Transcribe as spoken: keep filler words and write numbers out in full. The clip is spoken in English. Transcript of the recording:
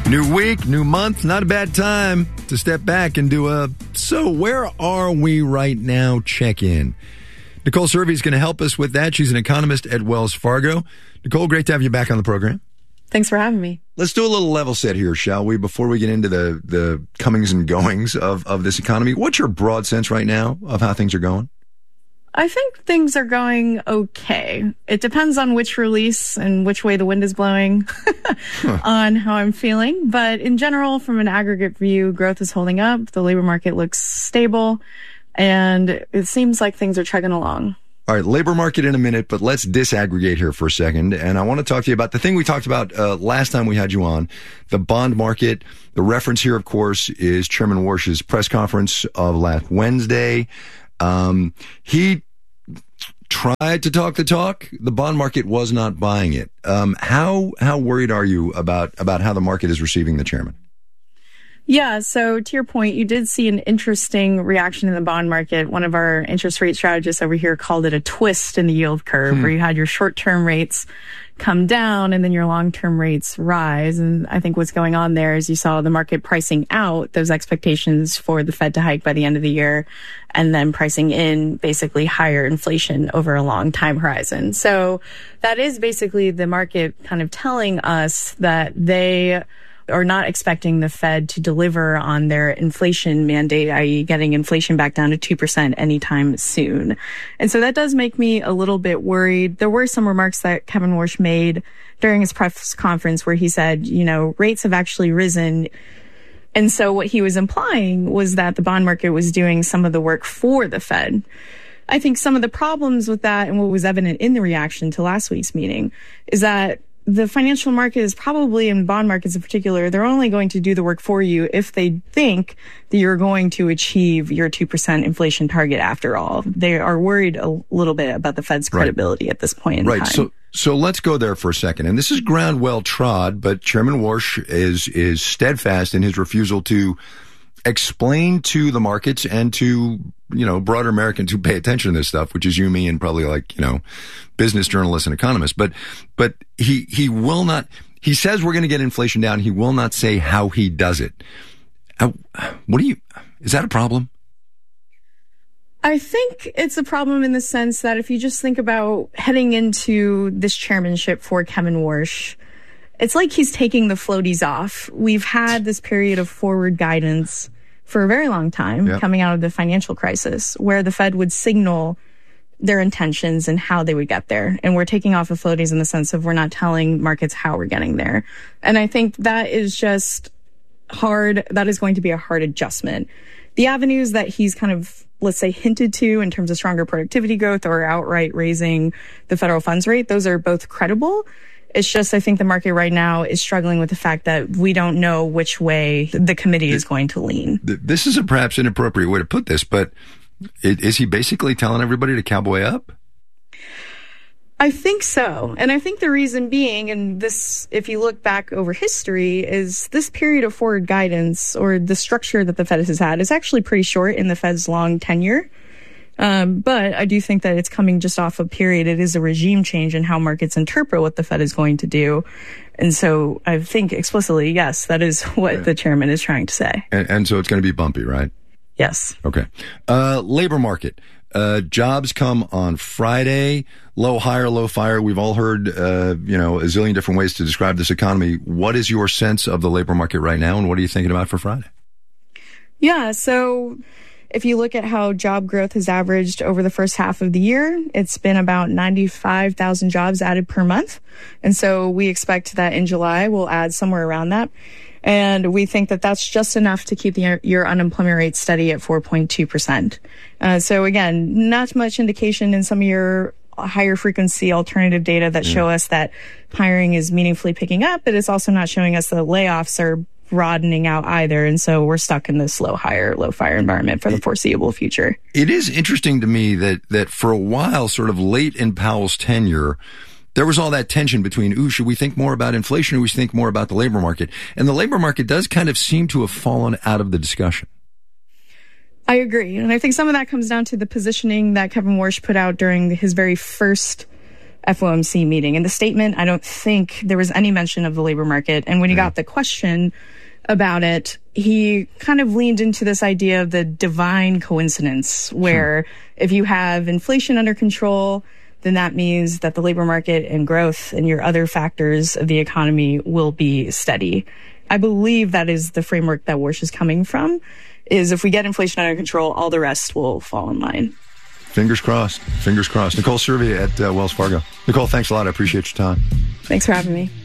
New week, new month, not a bad time to step back and do a so where are we right now check-in. Nicole Cervi is going to help us with that. She's an economist at Wells Fargo. Nicole, great to have you back on the program. Thanks for having me. Let's do a little level set here, shall we, before we get into the, the comings and goings of, of this economy. What's your broad sense right now of how things are going? I think things are going okay. It depends on which release and which way the wind is blowing huh. on how I'm feeling. But in general, from an aggregate view, growth is holding up. The labor market looks stable, and it seems like things are chugging along. All right, labor market in a minute, but let's disaggregate here for a second. And I want to talk to you about the thing we talked about uh, last time we had you on, the bond market. The reference here, of course, is Chairman Warsh's press conference of last Wednesday. Um, he tried to talk the talk. The bond market was not buying it. Um, how, how worried are you about, about how the market is receiving the chairman? Yeah. So to your point, you did see an interesting reaction in the bond market. One of our interest rate strategists over here called it a twist in the yield curve, hmm. where you had your short-term rates come down and then your long-term rates rise. And I think what's going on there is you saw the market pricing out those expectations for the Fed to hike by the end of the year, and then pricing in basically higher inflation over a long time horizon. So that is basically the market kind of telling us that they are not expecting the Fed to deliver on their inflation mandate, that is getting inflation back down to two percent anytime soon. And so that does make me a little bit worried. There were some remarks that Kevin Warsh made during his press conference where he said, you know, rates have actually risen. And so what he was implying was that the bond market was doing some of the work for the Fed. I think some of the problems with that, and what was evident in the reaction to last week's meeting, is that the financial market is probably, in bond markets in particular, they're only going to do the work for you if they think that you're going to achieve your two percent inflation target after all. They are worried a little bit about the Fed's credibility right. at this point in right. time. So, so let's go there for a second. And this is ground well trod, but Chairman Warsh is, is steadfast in his refusal to explain to the markets and to, you know, broader Americans who pay attention to this stuff, which is you, me, and probably like, you know, business journalists and economists. But, but he, he will not, he says we're going to get inflation down. He will not say how he does it. Uh, what do you, is that a problem? I think it's a problem in the sense that if you just think about heading into this chairmanship for Kevin Warsh, it's like he's taking the floaties off. We've had this period of forward guidance for a very long time yep. coming out of the financial crisis where the Fed would signal their intentions and how they would get there. And we're taking off the floaties in the sense of we're not telling markets how we're getting there. And I think that is just hard. That is going to be a hard adjustment. The avenues that he's kind of, let's say, hinted to in terms of stronger productivity growth or outright raising the federal funds rate, those are both credible. It's just, I think the market right now is struggling with the fact that we don't know which way the committee is going to lean. This is a perhaps inappropriate way to put this, but is he basically telling everybody to cowboy up? I think so. And I think the reason being, and this, if you look back over history, is this period of forward guidance or the structure that the Fed has had is actually pretty short in the Fed's long tenure. Um, but I do think that it's coming just off a period. It is a regime change in how markets interpret what the Fed is going to do. And so I think explicitly, yes, that is what right. the chairman is trying to say. And, and so it's going to be bumpy, right? Yes. Okay. Uh, labor market. Uh, jobs come on Friday. Low hire, low fire. We've all heard, uh, you know, a zillion different ways to describe this economy. What is your sense of the labor market right now, and what are you thinking about for Friday? Yeah, so if you look at how job growth has averaged over the first half of the year, it's been about ninety-five thousand jobs added per month. And so we expect that in July we'll add somewhere around that. And we think that that's just enough to keep the, your unemployment rate steady at four point two percent. Uh, so again, not much indication in some of your higher frequency alternative data that mm. show us that hiring is meaningfully picking up, but it's also not showing us that layoffs are broadening out either. And so we're stuck in this low hire, low fire environment for the foreseeable future. It is interesting to me that, that for a while, sort of late in Powell's tenure, there was all that tension between, ooh, should we think more about inflation or we think more about the labor market? And the labor market does kind of seem to have fallen out of the discussion. I agree. And I think some of that comes down to the positioning that Kevin Warsh put out during his very first F O M C meeting. In the statement, I don't think there was any mention of the labor market. And when he yeah. got the question about it, he kind of leaned into this idea of the divine coincidence, where sure. if you have inflation under control, then that means that the labor market and growth and your other factors of the economy will be steady. I believe that is the framework that Warsh is coming from, is if we get inflation under control, all the rest will fall in line. Fingers crossed. Fingers crossed. Nicole Cervi at uh, Wells Fargo. Nicole, thanks a lot. I appreciate your time. Thanks for having me.